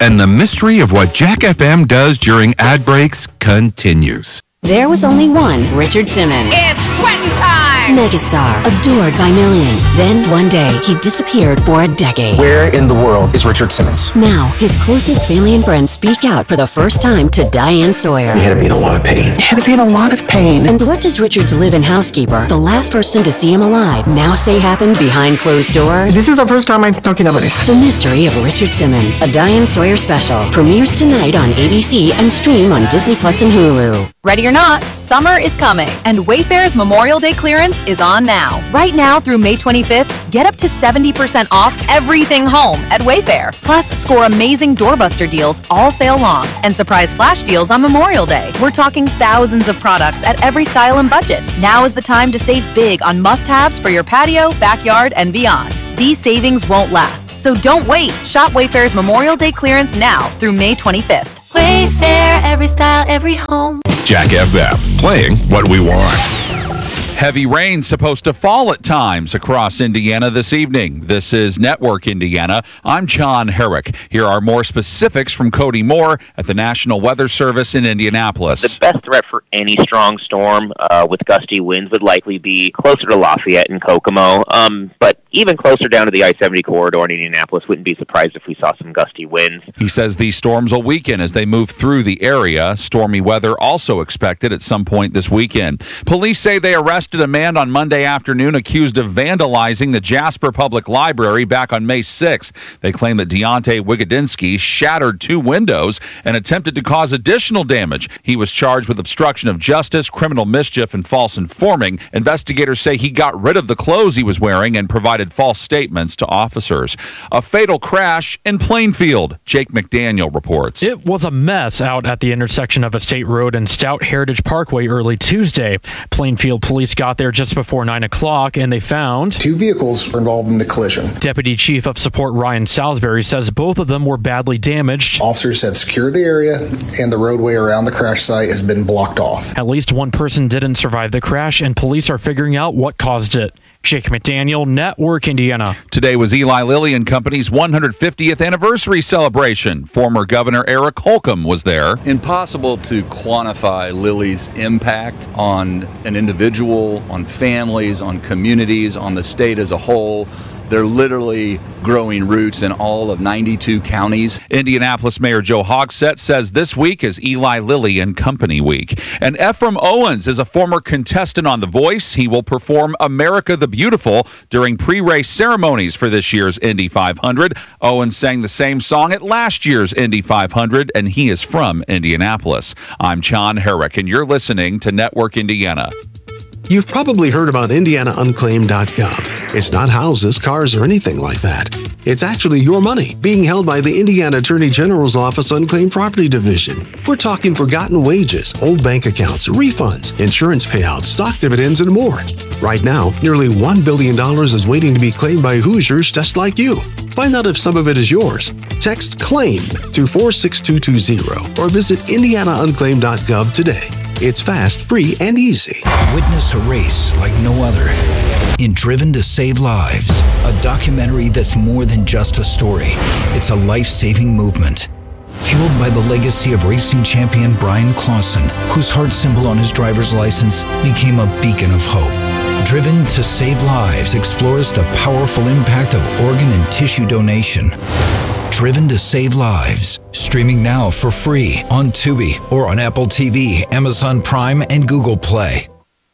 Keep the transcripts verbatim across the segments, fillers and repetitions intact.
And the mystery of what Jack F M does during ad breaks continues. There was only one Richard Simmons. It's sweating time! Megastar, adored by millions. Then, one day, he disappeared for a decade. Where in the world is Richard Simmons? Now, his closest family and friends speak out for the first time to Diane Sawyer. He had to be in a lot of pain. He had to be in a lot of pain. And what does Richard's live-in housekeeper, the last person to see him alive, now say happened behind closed doors? This is the first time I'm talking about this. The Mystery of Richard Simmons, a Diane Sawyer special, premieres tonight on A B C and stream on Disney Plus and Hulu. Ready or not, summer is coming, and Wayfair's Memorial Day clearance is on now. Right now through May twenty-fifth, get up to seventy percent off everything home at Wayfair. Plus, score amazing doorbuster deals all sale long and surprise flash deals on Memorial Day. We're talking thousands of products at every style and budget. Now is the time to save big on must-haves for your patio, backyard, and beyond. These savings won't last, so don't wait. Shop Wayfair's Memorial Day clearance now through May twenty-fifth. Wayfair, every style, every home. Jack F M, playing what we want. Heavy rain supposed to fall at times across Indiana this evening. This is Network Indiana. I'm John Herrick. Here are more specifics from Cody Moore at the National Weather Service in Indianapolis. The best threat for any strong storm uh, with gusty winds would likely be closer to Lafayette and Kokomo, um, but even closer down to the I seventy corridor in Indianapolis. Wouldn't be surprised if we saw some gusty winds. He says these storms will weaken as they move through the area. Stormy weather also expected at some point this weekend. Police say they arrested a man on Monday afternoon accused of vandalizing the Jasper Public Library back on May sixth. They claim that Deontay Wigodinsky shattered two windows and attempted to cause additional damage. He was charged with obstruction of justice, criminal mischief, and false informing. Investigators say he got rid of the clothes he was wearing and provided false statements to officers. A fatal crash in Plainfield. Jake McDaniel reports. It was a mess out at the intersection of Estate Road and Stout Heritage Parkway early Tuesday. Plainfield police got there just before nine o'clock, and they found two vehicles were involved in the collision. Deputy Chief of Support Ryan Salisbury says both of them were badly damaged. Officers have secured the area, and the roadway around the crash site has been blocked off. At least one person didn't survive the crash, and police are figuring out what caused it. Jake McDaniel, Network Indiana. Today was Eli Lilly and Company's one hundred fiftieth anniversary celebration. Former Governor Eric Holcomb was there. Impossible to quantify Lilly's impact on an individual, on families, on communities, on the state as a whole. They're literally growing roots in all of ninety-two counties. Indianapolis Mayor Joe Hogsett says this week is Eli Lilly and Company Week. And Ephraim Owens is a former contestant on The Voice. He will perform America the Beautiful during pre-race ceremonies for this year's Indy five hundred. Owens sang the same song at last year's Indy five hundred, and he is from Indianapolis. I'm John Herrick, and you're listening to Network Indiana. You've probably heard about Indiana Unclaimed dot gov. It's not houses, cars, or anything like that. It's actually your money being held by the Indiana Attorney General's Office Unclaimed Property Division. We're talking forgotten wages, old bank accounts, refunds, insurance payouts, stock dividends, and more. Right now, nearly one billion dollars is waiting to be claimed by Hoosiers just like you. Find out if some of it is yours. Text CLAIM to four six two two zero or visit Indiana Unclaimed dot gov today. It's fast, free, and easy. Witness a race like no other in Driven to Save Lives, a documentary that's more than just a story. It's a life-saving movement. Fueled by the legacy of racing champion Brian Clausen, whose heart symbol on his driver's license became a beacon of hope. Driven to Save Lives explores the powerful impact of organ and tissue donation. Driven to Save Lives. Streaming now for free on Tubi or on Apple T V, Amazon Prime, and Google Play.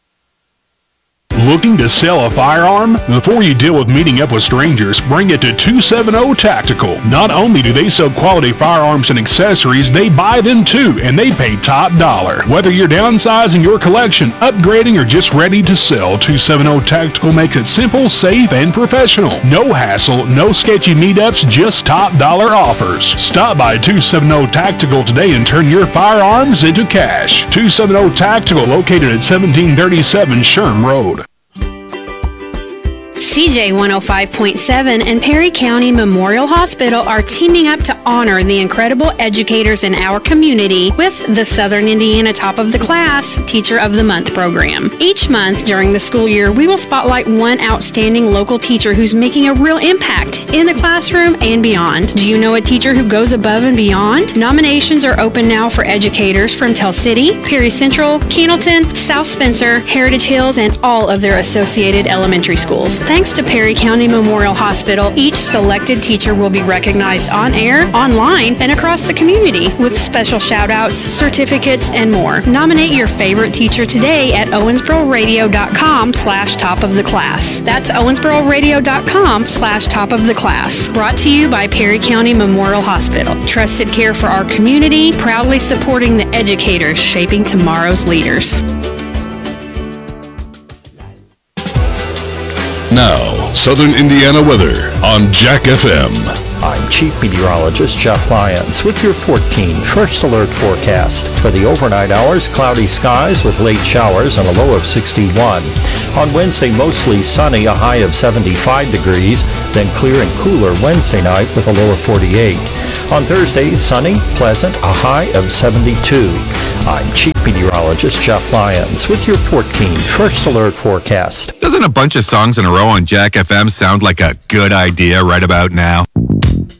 Looking to sell a firearm? Before you deal with meeting up with strangers, bring it to two seventy Tactical. Not only do they sell quality firearms and accessories, they buy them too, and they pay top dollar. Whether you're downsizing your collection, upgrading, or just ready to sell, two seventy Tactical makes it simple, safe, and professional. No hassle, no sketchy meetups, just top dollar offers. Stop by two seventy Tactical today and turn your firearms into cash. two seventy Tactical, located at seventeen thirty-seven Sherm Road. C J one oh five point seven and Perry County Memorial Hospital are teaming up to honor the incredible educators in our community with the Southern Indiana Top of the Class Teacher of the Month program. Each month during the school year, we will spotlight one outstanding local teacher who's making a real impact in the classroom and beyond. Do you know a teacher who goes above and beyond? Nominations are open now for educators from Tell City, Perry Central, Cannleton, South Spencer, Heritage Hills, and all of their associated elementary schools. Thanks to Perry County Memorial Hospital, each selected teacher will be recognized on air, online, and across the community with special shout-outs, certificates, and more. Nominate your favorite teacher today at owensbororadio.com slash top of the class. That's owensbororadio.com slash top of the class. Brought to you by Perry County Memorial Hospital. Trusted care for our community, proudly supporting the educators shaping tomorrow's leaders. Now, Southern Indiana weather on Jack F M. I'm Chief Meteorologist Jeff Lyons with your fourteen First Alert forecast. For the overnight hours, cloudy skies with late showers and a low of sixty-one. On Wednesday, mostly sunny, a high of seventy-five degrees, then clear and cooler Wednesday night with a low of forty-eight. On Thursday, sunny, pleasant, a high of seventy-two. I'm Chief Meteorologist Jeff Lyons with your fourteen First Alert forecast. Doesn't a bunch of songs in a row on Jack F M sound like a good idea right about now?